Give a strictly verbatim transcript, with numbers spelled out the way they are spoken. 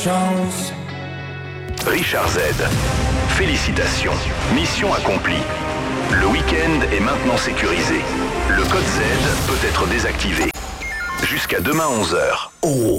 Chance. Richard Z. Félicitations. Mission accomplie. Le week-end est maintenant sécurisé. Le code Z peut être désactivé. Jusqu'à demain onze heures. Oh.